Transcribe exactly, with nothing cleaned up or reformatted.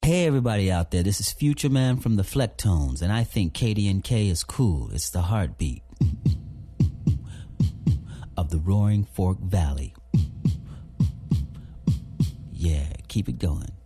Hey everybody out there, this is Future Man from the Flecktones, and I think K D N K is cool. It's the heartbeat of the Roaring Fork Valley. Yeah, keep it going.